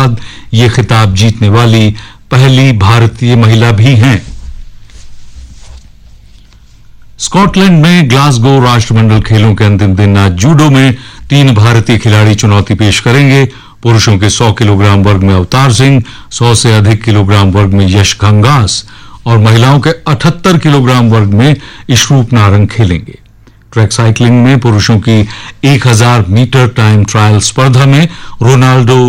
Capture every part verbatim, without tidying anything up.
बाद ये खिताब जीतने वाली पहली भारतीय महिला भी हैं। स्कॉटलैंड में ग्लासगो राष्ट्रमंडल खेलों के अंतिम दिन आज जूडो में तीन भारतीय खिलाड़ी चुनौती पेश करेंगे। पुरुषों के सौ किलोग्राम वर्ग में अवतार सिंह, सौ से अधिक किलोग्राम वर्ग में यश घंगास और महिलाओं के अठहत्तर किलोग्राम वर्ग में इशरूप नारंग खेलेंगे। ट्रैक साइकिलिंग में पुरुषों की एक हज़ार मीटर टाइम ट्रायल स्पर्धा में रोनाल्डो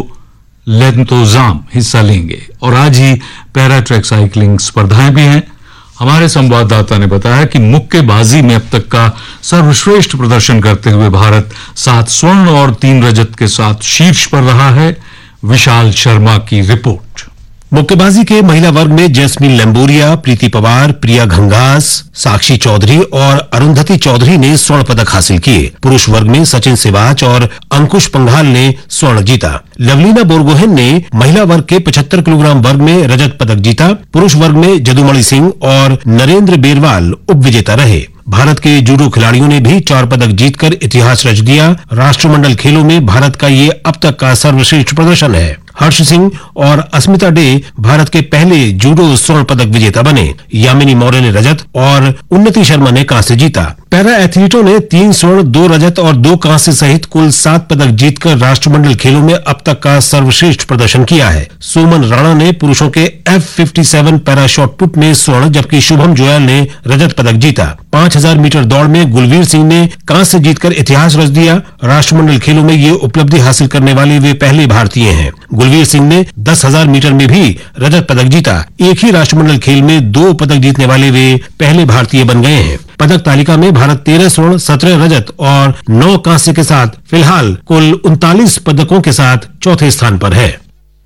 लेंतोजाम हिस्सा लेंगे और आज ही पैरा ट्रैक साइकिलिंग स्पर्धाएं भी हैं। हमारे संवाददाता ने बताया कि मुक्केबाजी में अब तक का सर्वश्रेष्ठ प्रदर्शन करते हुए भारत सात स्वर्ण और तीन रजत के साथ शीर्ष पर रहा है। विशाल शर्मा की रिपोर्ट। मुक्केबाजी के महिला वर्ग में जैस्मीन लंबोरिया, प्रीति पवार, प्रिया घंगास, साक्षी चौधरी और अरुंधति चौधरी ने स्वर्ण पदक हासिल किए। पुरुष वर्ग में सचिन सिवाच और अंकुश पंघाल ने स्वर्ण जीता। लवलीना बोरगोहेन ने महिला वर्ग के पचहत्तर किलोग्राम वर्ग में रजत पदक जीता। पुरुष वर्ग में जदुमणि सिंह और नरेंद्र बेरवाल उपविजेता रहे। भारत के जूडो खिलाड़ियों ने भी चार पदक जीतकर इतिहास रच दिया। राष्ट्रमंडल खेलों में भारत का ये अब तक का सर्वश्रेष्ठ प्रदर्शन है। हर्ष सिंह और अस्मिता डे भारत के पहले जूडो स्वर्ण पदक विजेता बने। यामिनी मौर्य ने रजत और उन्नति शर्मा ने कांस्य जीता। पैरा एथलीटों ने तीन स्वर्ण, दो रजत और दो कांस्य सहित कुल सात पदक जीतकर राष्ट्रमंडल खेलों में अब तक का सर्वश्रेष्ठ प्रदर्शन किया है। सोमन राणा ने पुरुषों के एफ सत्तावन पैरा शॉट पुट में स्वर्ण, जबकि शुभम जोयल ने रजत पदक जीता। पांच हजार मीटर दौड़ में गुलवीर सिंह ने कांस्य जीतकर इतिहास रच दिया। राष्ट्रमंडल खेलों में ये उपलब्धि हासिल करने वाले वे पहले भारतीय हैं। गुलवीर सिंह ने दस हजार मीटर में भी रजत पदक जीता। एक ही राष्ट्रमंडल खेल में दो पदक जीतने वाले वे पहले भारतीय बन गए हैं। पदक तालिका में भारत तेरह स्वर्ण, सत्रह रजत और नौ कांस्य के साथ फिलहाल कुल उनतालीस पदकों के साथ चौथे स्थान पर है।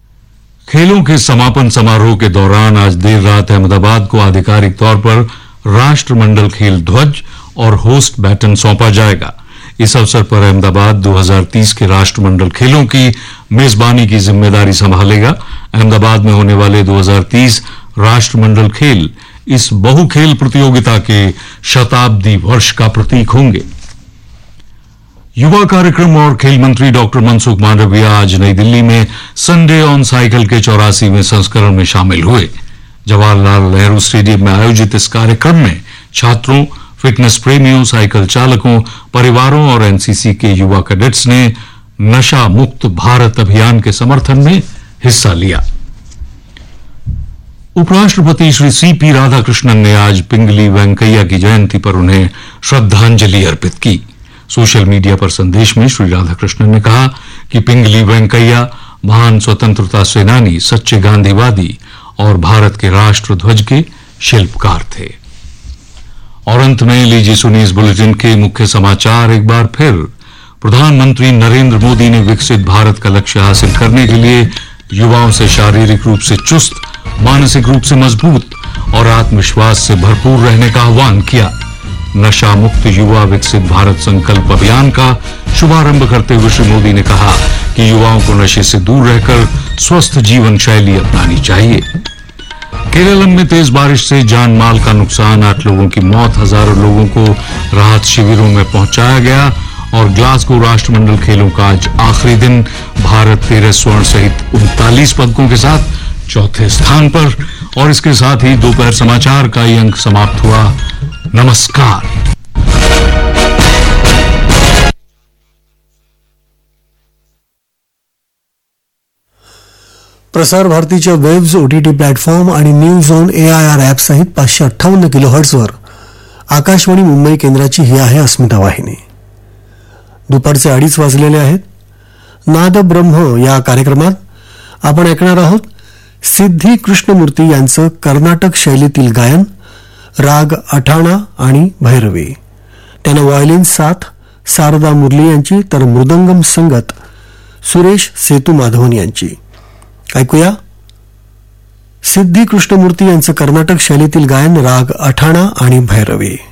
खेलों के समापन समारोह के दौरान आज देर रात अहमदाबाद को आधिकारिक तौर पर राष्ट्रमंडल खेल ध्वज और होस्ट बैटन सौंपा जाएगा। इस अवसर पर अहमदाबाद दो हज़ार तीस के राष्ट्रमंडल खेलों की मेजबानी की जिम्मेदारी संभालेगा। अहमदाबाद में होने वाले दो हज़ार तीस राष्ट्रमंडल खेल इस बहुखेल प्रतियोगिता के शताब्दी वर्ष का प्रतीक होंगे। युवा कार्यक्रम और खेल मंत्री डॉक्टर मनसुख मांडविया आज नई दिल्ली में संडे ऑन साइकिल के चौरासीवें संस्करण में शामिल हुए। जवाहरलाल नेहरू स्टेडियम में आयोजित इस कार्यक्रम में छात्रों, फिटनेस प्रेमियों, साइकिल चालकों, परिवारों और एनसीसी के युवा कैडेट्स ने नशा मुक्त भारत अभियान के समर्थन में हिस्सा लिया। उपराष्ट्रपति श्री सी पी राधाकृष्णन ने आज पिंगली वेंकैया की जयंती पर उन्हें श्रद्धांजलि अर्पित की। सोशल मीडिया पर संदेश में श्री राधाकृष्णन ने कहा कि पिंगली वेंकैया महान स्वतंत्रता सेनानी, सच्चे गांधीवादी और भारत के राष्ट्र ध्वज के शिल्पकार थे। और अंत में लीजिए सुनिए इस बुलेटिन के मुख्य समाचार एक बार फिर। प्रधानमंत्री नरेंद्र मोदी ने विकसित भारत का लक्ष्य हासिल करने के लिए युवाओं से शारीरिक रूप से चुस्त, मानसिक रूप से मजबूत और आत्मविश्वास से भरपूर रहने का आह्वान किया। नशा मुक्त युवा विकसित भारत संकल्प अभियान का शुभारंभ करते हुए श्री मोदी ने कहा कि युवाओं को नशे से दूर रहकर स्वस्थ जीवन शैली अपनानी चाहिए। केरल में तेज बारिश से जान माल का नुकसान, आठ लोगों की मौत, हजारों लोगों को राहत शिविरों में पहुंचाया गया। और ग्लासगो राष्ट्रमंडल खेलों का आज आखिरी दिन, भारत तेरह स्वर्ण सहित उनतालीस पदकों के साथ चौथे स्थान पर। और इसके साथ ही दोपहर समाचार का ये अंक समाप्त हुआ। नमस्कार। प्रसार भारतीच्या वेब्स, ओटीटी प्लॅटफॉर्म आणि न्यूज ऑन एआयआर ॲप सहित पाचशे अठ्ठावन्न किलो हर्ट्झवर आकाशवाणी मुंबई केंद्राची ही आहे अस्मिता वाहिनी। दुपारचे अडीच वाजलेले आहेत। नाद ब्रह्म या कार्यक्रमात आपण ऐकणार आहोत सिद्धी कृष्णमूर्ती यांचं कर्नाटक शैलीतील गायन, राग अठाणा आणि भैरवी। त्यांना व्हायोलिन साथ शारदा मुरली यांची तर मृदंगम संगत सुरेश सेतू माधवन यांची। ऐकूया सिद्धी कृष्णमूर्ती यांचं कर्नाटक शैलीतील गायन, राग अठाणा आणि भैरवी।